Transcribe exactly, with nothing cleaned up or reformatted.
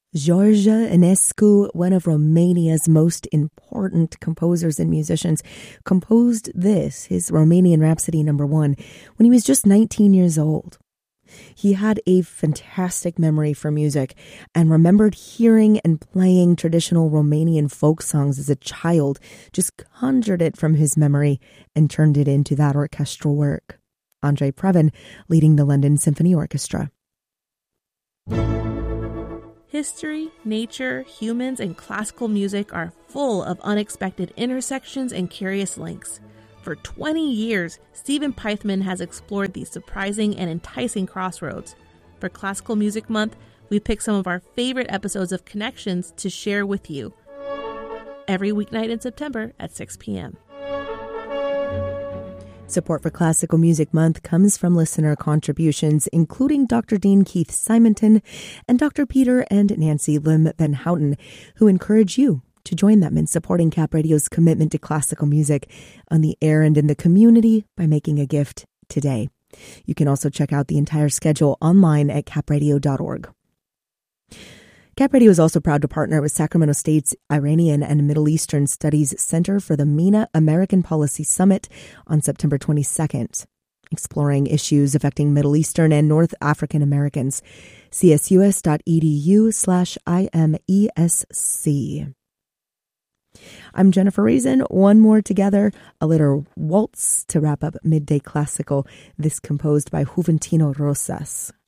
George Enescu, one of Romania's most important composers and musicians, composed this, his Romanian Rhapsody number one, when he was just nineteen years old. He had a fantastic memory for music and remembered hearing and playing traditional Romanian folk songs as a child, just conjured it from his memory and turned it into that orchestral work. Andrei Previn, leading the London Symphony Orchestra. History, nature, humans, and classical music are full of unexpected intersections and curious links. For twenty years, Stephen Peithman has explored these surprising and enticing crossroads. For Classical Music Month, we pick some of our favorite episodes of Connections to share with you. Every weeknight in September at six p.m. Support for Classical Music Month comes from listener contributions, including Doctor Dean Keith Simonton and Doctor Peter and Nancy Lim Van Houten, who encourage you to join them in supporting Cap Radio's commitment to classical music on the air and in the community by making a gift today. You can also check out the entire schedule online at cap radio dot org. Cap Radio is also proud to partner with Sacramento State's Iranian and Middle Eastern Studies Center for the MENA American Policy Summit on September twenty-second, exploring issues affecting Middle Eastern and North African Americans. C S U S dot E D U slash I M E S C. I'm Jennifer Reason. One more together, a little waltz to wrap up Midday Classical, this composed by Juventino Rosas.